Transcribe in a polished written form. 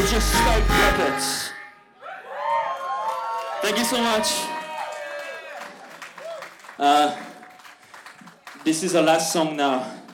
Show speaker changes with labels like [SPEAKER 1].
[SPEAKER 1] was just Stoke Puppets. Thank you so much. This is our last song now.